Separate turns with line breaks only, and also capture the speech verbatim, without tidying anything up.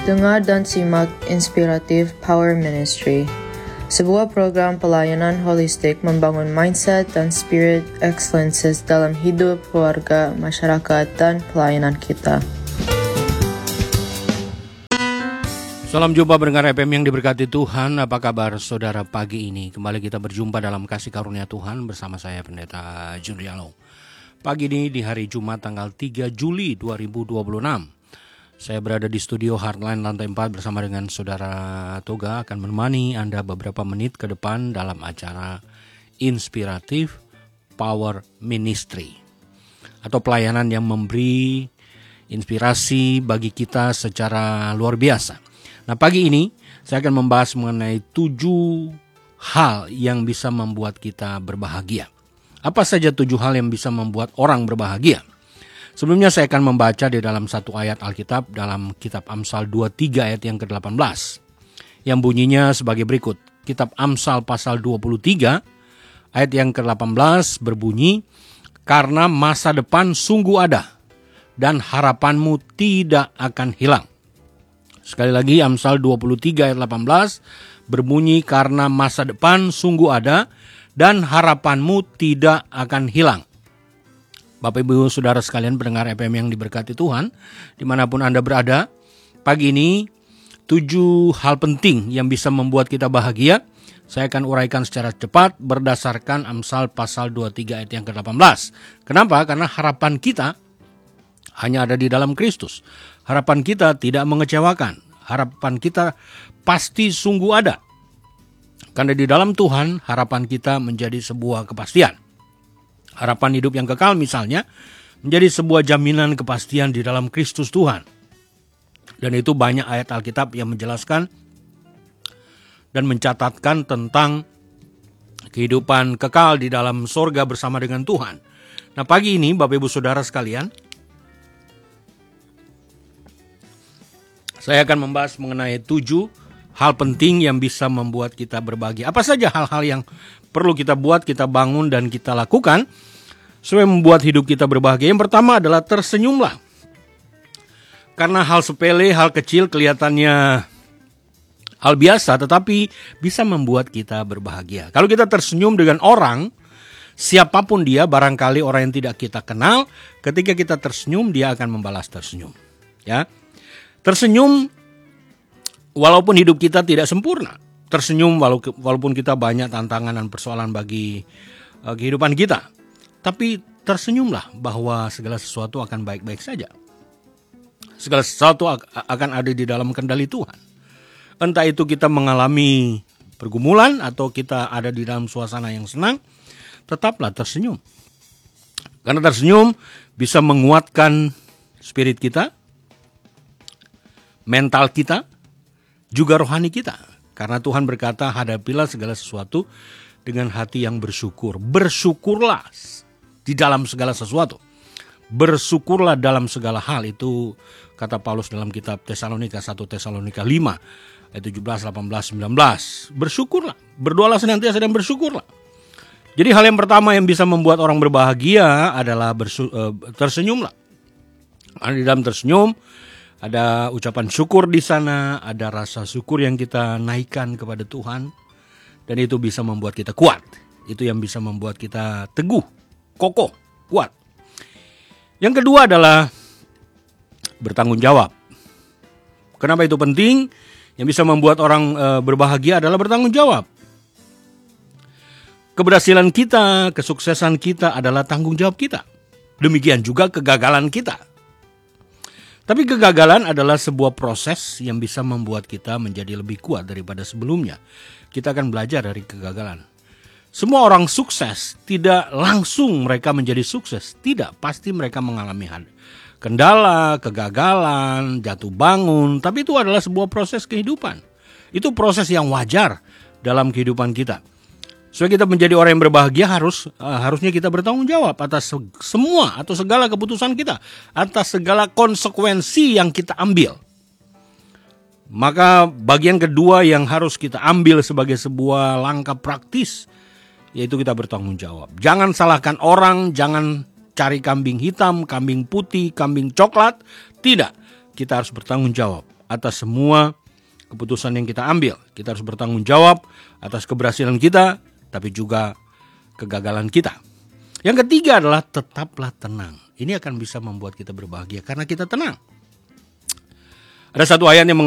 Dengar dan simak Inspiratif Power Ministry, sebuah program pelayanan holistik membangun mindset dan spirit excellences dalam hidup, keluarga, masyarakat, dan pelayanan kita.
Salam jumpa pendengar F M yang diberkati Tuhan. Apa kabar saudara pagi ini? Kembali kita berjumpa dalam kasih karunia Tuhan bersama saya Pendeta Junialo. Pagi ini di hari Jumat tanggal tiga Juli dua ribu dua puluh enam. Saya berada di studio Heartline lantai empat bersama dengan saudara Toga akan menemani Anda beberapa menit ke depan dalam acara Inspiratif Power Ministry atau pelayanan yang memberi inspirasi bagi kita secara luar biasa. Nah, pagi ini saya akan membahas mengenai tujuh hal yang bisa membuat kita berbahagia. Apa saja tujuh hal yang bisa membuat orang berbahagia? Sebelumnya saya akan membaca di dalam satu ayat Alkitab dalam kitab Amsal dua puluh tiga ayat yang ke delapan belas. Yang bunyinya sebagai berikut. Kitab Amsal pasal dua puluh tiga ayat yang ke delapan belas berbunyi, "Karena masa depan sungguh ada dan harapanmu tidak akan hilang." Sekali lagi Amsal dua puluh tiga ayat delapan belas berbunyi, "Karena masa depan sungguh ada dan harapanmu tidak akan hilang." Bapak Ibu Saudara sekalian pendengar F M yang diberkati Tuhan, dimanapun Anda berada, pagi ini tujuh hal penting yang bisa membuat kita bahagia. Saya akan uraikan secara cepat berdasarkan Amsal pasal dua puluh tiga ayat yang ke delapan belas. Kenapa? Karena harapan kita hanya ada di dalam Kristus. Harapan kita tidak mengecewakan. Harapan kita pasti sungguh ada. Karena di dalam Tuhan harapan kita menjadi sebuah kepastian. Harapan hidup yang kekal misalnya menjadi sebuah jaminan kepastian di dalam Kristus Tuhan. Dan itu banyak ayat Alkitab yang menjelaskan dan mencatatkan tentang kehidupan kekal di dalam sorga bersama dengan Tuhan. Nah, pagi ini Bapak Ibu Saudara sekalian, saya akan membahas mengenai tujuh hal penting yang bisa membuat kita berbahagia. Apa saja hal-hal yang perlu kita buat, kita bangun, dan kita lakukan supaya membuat hidup kita berbahagia? Yang pertama adalah tersenyumlah. Karena hal sepele, hal kecil kelihatannya hal biasa, tetapi bisa membuat kita berbahagia. Kalau kita tersenyum dengan orang, siapapun dia, barangkali orang yang tidak kita kenal, ketika kita tersenyum, dia akan membalas tersenyum. Ya, tersenyum walaupun hidup kita tidak sempurna. Tersenyum walaupun kita banyak tantangan dan persoalan bagi uh, kehidupan kita. Tapi tersenyumlah bahwa segala sesuatu akan baik-baik saja. Segala sesuatu akan ada di dalam kendali Tuhan. Entah itu kita mengalami pergumulan atau kita ada di dalam suasana yang senang, tetaplah tersenyum. Karena tersenyum bisa menguatkan spirit kita, mental kita, juga rohani kita. Karena Tuhan berkata, hadapilah segala sesuatu dengan hati yang bersyukur. Bersyukurlah di dalam segala sesuatu. Bersyukurlah dalam segala hal. Itu kata Paulus dalam kitab Tesalonika, satu Tesalonika lima, ayat tujuh belas, delapan belas, sembilan belas. Bersyukurlah. Berdoalah senantiasa dan bersyukurlah. Jadi hal yang pertama yang bisa membuat orang berbahagia adalah bersu- uh, tersenyumlah. Karena di dalam tersenyum, ada ucapan syukur di sana, ada rasa syukur yang kita naikkan kepada Tuhan. Dan itu bisa membuat kita kuat. Itu yang bisa membuat kita teguh, kokoh, kuat. Yang kedua adalah bertanggung jawab. Kenapa itu penting? Yang bisa membuat orang e, berbahagia adalah bertanggung jawab. Keberhasilan kita, kesuksesan kita adalah tanggung jawab kita. Demikian juga kegagalan kita. Tapi kegagalan adalah sebuah proses yang bisa membuat kita menjadi lebih kuat daripada sebelumnya. Kita akan belajar dari kegagalan. Semua orang sukses tidak langsung mereka menjadi sukses. Tidak, pasti mereka mengalami kendala, kegagalan, jatuh bangun. Tapi itu adalah sebuah proses kehidupan. Itu proses yang wajar dalam kehidupan kita. Supaya kita menjadi orang yang berbahagia harus uh, harusnya kita bertanggung jawab atas semua atau segala keputusan kita, atas segala konsekuensi yang kita ambil. Maka bagian kedua yang harus kita ambil sebagai sebuah langkah praktis, yaitu kita bertanggung jawab. Jangan salahkan orang, jangan cari kambing hitam, kambing putih, kambing coklat. Tidak, kita harus bertanggung jawab atas semua keputusan yang kita ambil. Kita harus bertanggung jawab atas keberhasilan kita, tapi juga kegagalan kita. Yang ketiga adalah tetaplah tenang. Ini akan bisa membuat kita berbahagia karena kita tenang. Ada satu ayat yang